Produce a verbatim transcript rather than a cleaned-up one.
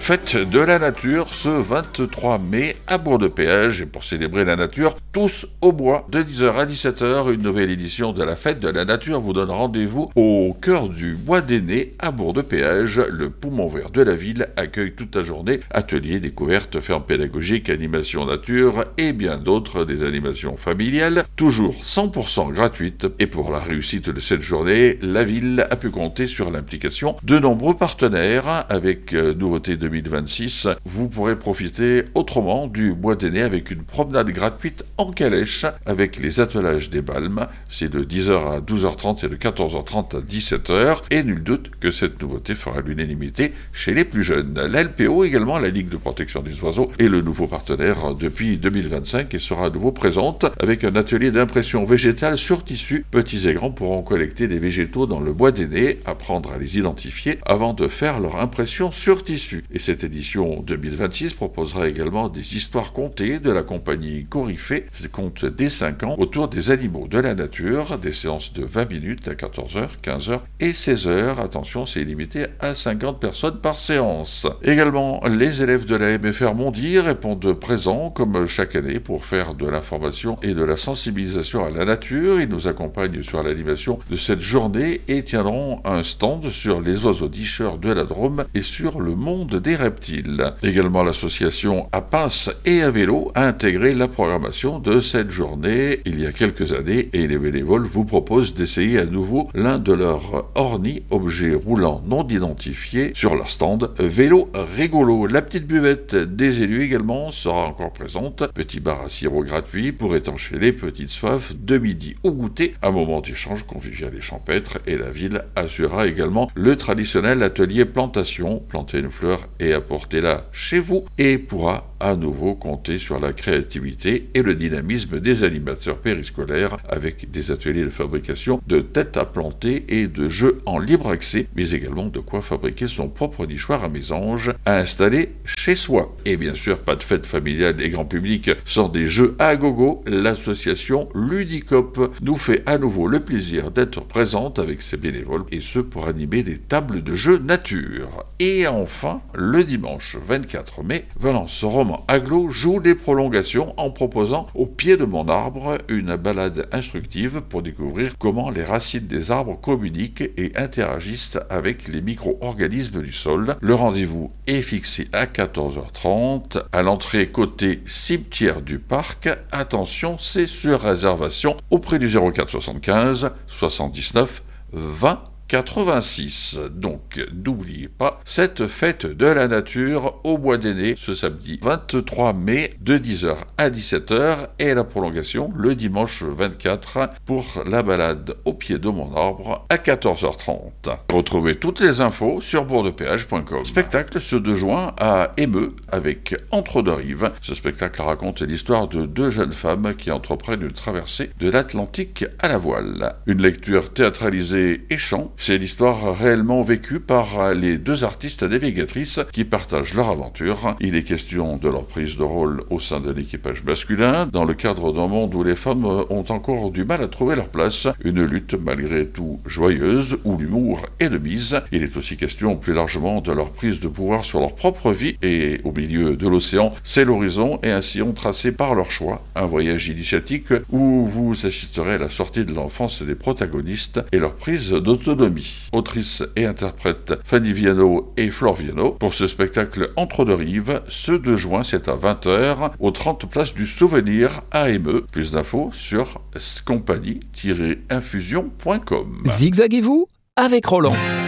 fête de la nature ce vingt-trois mai à Bourg-de-Péage. Et pour célébrer la nature, tous au bois, de dix heures à dix-sept heures, une nouvelle édition de la fête de la nature vous donne rendez-vous au cœur du bois d'Aîné à Bourg-de-Péage. Le poumon vert de la ville accueille toute la journée ateliers, découvertes, fermes pédagogiques, animations nature et bien d'autres, des animations familiales, toujours cent pour cent gratuites. Et pour la réussite de cette journée, la ville a pu compter sur l'implication de nombreux partenaires. Avec euh, Nouveauté deux mille vingt-six, vous pourrez profiter autrement du bois d'Aîné avec une promenade gratuite en calèche avec les attelages des balmes. C'est de dix heures à douze heures trente et de quatorze heures trente à dix-sept heures. Et nul doute que cette nouveauté fera l'unanimité chez les plus jeunes. La L P O également, la Ligue de protection des oiseaux, est le nouveau partenaire depuis deux mille vingt-cinq et sera à nouveau présente avec un atelier d'impression végétale sur tissu. Petits et grands pourront collecter des végétaux dans le bois d'Aîné, apprendre à les identifier avant de faire leur impression sur tissu. Et cette édition deux mille vingt-six proposera également des histoires contées de la compagnie Coryphée, conte dès cinq ans, autour des animaux de la nature, des séances de vingt minutes à quatorze heures, quinze heures et seize heures. Attention, c'est limité à cinquante personnes par séance. Également, les élèves de la M F R Mondi répondent présents comme chaque année pour faire de l'information et de la sensibilisation à la nature. Ils nous accompagnent sur l'animation de cette journée et tiendront un stand sur les oiseaux nicheurs de la Drôme et sur le monde des reptiles. Également, l'association À Pince et à Vélo a intégré la programmation de cette journée il y a quelques années et les bénévoles vous proposent d'essayer à nouveau l'un de leurs ornis, objets roulants non identifiés, sur leur stand Vélo rigolo. La petite buvette des élus également sera encore présente. Petit bar à sirop gratuit pour étancher les petites soifs de midi au goûter, un moment d'échange convivial et champêtre. Et la ville assurera également le traditionnel atelier plantation, planter une fleur et apporter-la chez vous, et pourra à nouveau compter sur la créativité et le dynamisme des animateurs périscolaires avec des ateliers de fabrication de têtes à planter et de jeux en libre accès, mais également de quoi fabriquer son propre nichoir à mésange à installer chez soi. Et bien sûr, pas de fête familiale et grand public sans des jeux à gogo. L'association Ludicop nous fait à nouveau le plaisir d'être présente avec ses bénévoles, et ce pour animer des tables de jeux nature. Et enfin, le dimanche vingt-quatre mai, Valence Roman Aglo joue des prolongations en proposant Au pied de mon arbre une balade instructive pour découvrir comment les racines des arbres communiquent et interagissent avec les micro-organismes du sol. Le rendez-vous est fixé à quatorze heures trente à l'entrée côté cimetière du parc. Attention, c'est sur réservation auprès du zéro quatre soixante-quinze soixante-dix-neuf vingt quatre-vingt-six. Donc, n'oubliez pas cette fête de la nature au bois d'Aîné ce samedi vingt-trois mai de dix heures à dix-sept heures et la prolongation le dimanche vingt-quatre pour la balade au pied de mon arbre à quatorze heures trente. Retrouvez toutes les infos sur bourg de péage point com. Spectacle ce deux juin à Émeu avec Entre deux rives. Ce spectacle raconte l'histoire de deux jeunes femmes qui entreprennent une traversée de l'Atlantique à la voile. Une lecture théâtralisée et chant. C'est l'histoire réellement vécue par les deux artistes navigatrices qui partagent leur aventure. Il est question de leur prise de rôle au sein de l'équipage masculin, dans le cadre d'un monde où les femmes ont encore du mal à trouver leur place. Une lutte malgré tout joyeuse, où l'humour est de mise. Il est aussi question plus largement de leur prise de pouvoir sur leur propre vie. Et au milieu de l'océan, c'est l'horizon et un sillon tracé par leur choix. Un voyage initiatique où vous assisterez à la sortie de l'enfance des protagonistes et leur prise d'autonomie. Autrice et interprète Fanny Viano et Flore Viano pour ce spectacle Entre deux rives. Ce deux juin, c'est à vingt heures au trente place du Souvenir à Émeu. Plus d'infos sur compagnie tiret infusion point com. Zigzaguez-vous avec Roland.